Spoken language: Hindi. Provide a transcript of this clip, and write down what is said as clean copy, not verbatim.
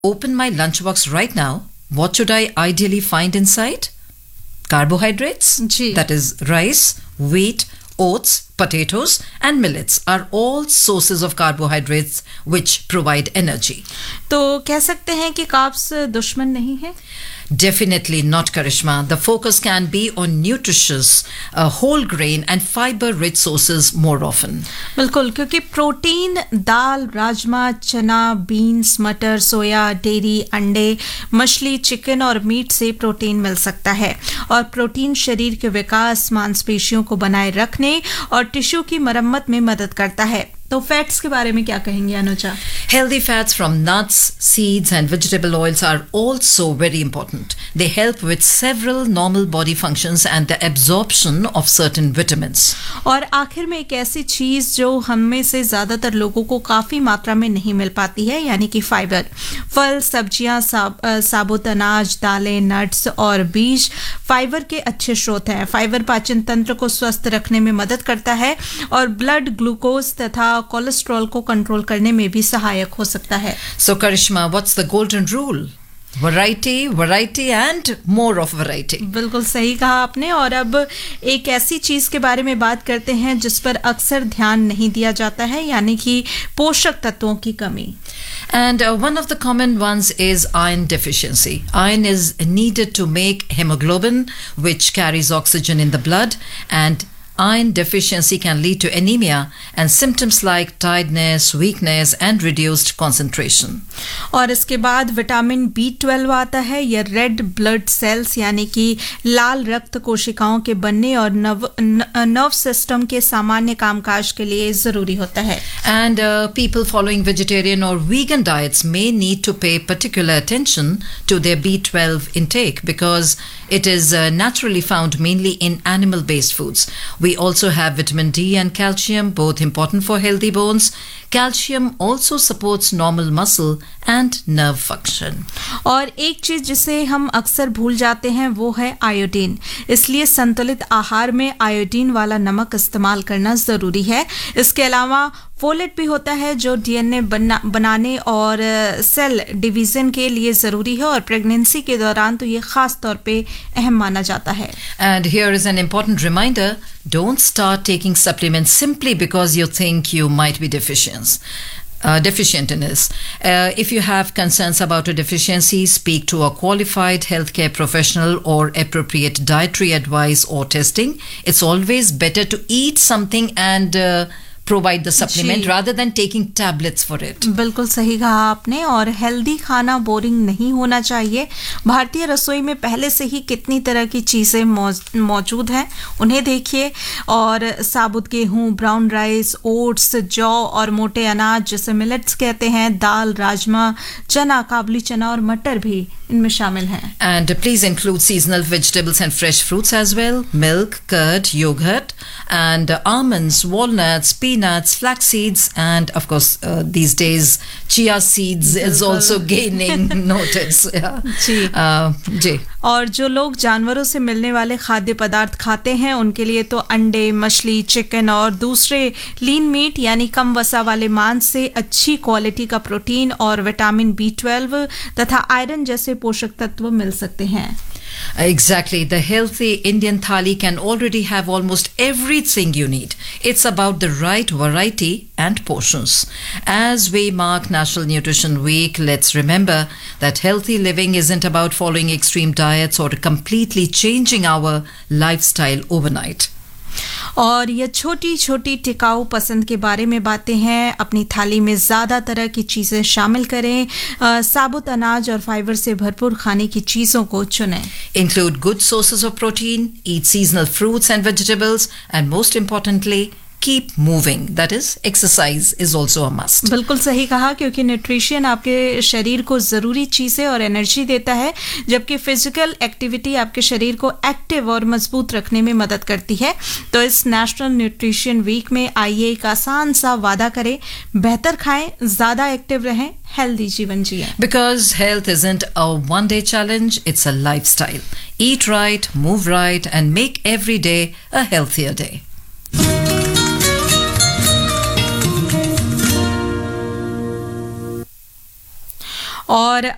open my lunchbox right now, what should I ideally find inside? Carbohydrates, that is rice, wheat, oats, potatoes and millets are all sources of carbohydrates which provide energy. तो कह सकते हैं कि कार्ब्स दुश्मन नहीं है? Definitely not, Karishma. The focus can be on nutritious, whole grain and fiber-rich sources more often. बिल्कुल, क्योंकि प्रोटीन दाल, राजमा, चना, बीन्स, मटर, सोया, डेयरी, अंडे, मछली, चिकन और मीट से प्रोटीन मिल सकता है और प्रोटीन शरीर के विकास, मांसपेशियों को बनाए रखने और टिश्यू की मरम्मत में मदद करता है. तो फैट्स के बारे में क्या कहेंगे Anuja? Healthy fats from nuts, seeds and vegetable oils are also very important. They help with several normal body functions and the absorption of certain vitamins. और आखिर में एक ऐसी चीज जो हम में से ज्यादातर लोगों को काफी मात्रा में नहीं मिल पाती है, यानी कि फाइबर. फल, सब्जियां, साबुत अनाज, दालें, नट्स और बीज फाइबर के अच्छे स्रोत हैं. फाइबर पाचन तंत्र को स्वस्थ रखने में मदद करता है और ब्लड ग्लूकोज तथा कोलेस्ट्रॉल को कंट्रोल करने में भी सहायक हो सकता है. So Karishma, what's the golden rule? Variety and more of variety. बिल्कुल सही कहा आपने. और अब एक ऐसी चीज के बारे में बात करते हैं जिस पर अक्सर ध्यान नहीं दिया जाता है, यानी कि पोषक तत्वों की कमी. And one of the common ones is iron deficiency. Iron is needed to make hemoglobin, which carries oxygen in the blood, and iron deficiency can lead to anemia and symptoms like tiredness, weakness and reduced concentration. और इसके बाद विटामिन B12 आता है. यह रेड ब्लड सेल्स यानी कि लाल रक्त कोशिकाओं के बनने और नर्व सिस्टम के सामान्य कामकाज के लिए जरूरी होता है. And people following vegetarian or vegan diets may need to pay particular attention to their B12 intake because it is naturally found mainly in animal-based foods. We also have vitamin D and calcium, both important for healthy bones. Calcium also supports normal muscle and nerve function. और एक चीज जिसे हम अक्सर भूल जाते हैं वो है आयोडीन. इसलिए संतुलित आहार में आयोडीन वाला नमक इस्तेमाल करना जरूरी है. इसके अलावा फोलेट भी होता है जो डीएनए बनाने और सेल डिवीजन के लिए जरूरी है और प्रेगनेंसी के दौरान तो ये खास तौर पे अहम माना जाता है. And here is an important reminder, don't start taking supplements simply because you think you might be deficient in this. If you have concerns about a deficiency, speak to a qualified healthcare professional or appropriate dietary advice or testing. It's always better to eat something and provide the supplement rather than taking tablets for it. बिल्कुल सही कहा आपने. और हेल्दी खाना बोरिंग नहीं होना चाहिए. भारतीय रसोई में पहले से ही कितनी तरह की चीज़ें मौजूद हैं, उन्हें देखिए. और साबुत गेहूं, ब्राउन राइस, ओट्स, जौ और मोटे अनाज जिसे मिलेट्स कहते हैं, दाल, राजमा, चना, काबुली चना और मटर भी इनमें शामिल हैं. And please include seasonal vegetables and fresh fruits as well. Milk, curd, yogurt and almonds, walnuts, peanuts, flax seeds and of course these days chia seeds is also gaining notice. जी. और जो लोग जानवरों से मिलने वाले खाद्य पदार्थ खाते हैं उनके लिए तो अंडे, मछली, चिकन और दूसरे लीन मीट यानी कम वसा वाले मांस से अच्छी क्वालिटी का प्रोटीन और विटामिन B12 तथा आयरन जैसे पोषक तत्व मिल सकते हैं. Exactly. The healthy Indian thali can already have almost everything you need. It's about the right variety and portions. As we mark National Nutrition Week, let's remember that healthy living isn't about following extreme diets or completely changing our lifestyle overnight. और ये छोटी छोटी टिकाऊ पसंद के बारे में बातें हैं. अपनी थाली में ज़्यादा तरह की चीज़ें शामिल करें. साबुत अनाज और फाइबर से भरपूर खाने की चीज़ों को चुनें. Include good sources of protein, eat seasonal fruits and vegetables, and most importantly, keep moving. That is, exercise is also a must. बिल्कुल सही कहा, क्योंकि न्यूट्रिशन आपके शरीर को ज़रूरी चीज़ें और एनर्जी देता है, जबकि फिजिकल एक्टिविटी आपके शरीर को एक्टिव और मजबूत रखने में मदद करती है. तो इस नेशनल न्यूट्रिशन वीक में आइए एक आसान सा वादा करें, बेहतर खाएं, ज़्यादा एक्टिव रहें, हेल्दी जीवन जिएं. Because health isn't a one-day challenge, it's a lifestyle. Eat right, move right, and make every day a healthier day. और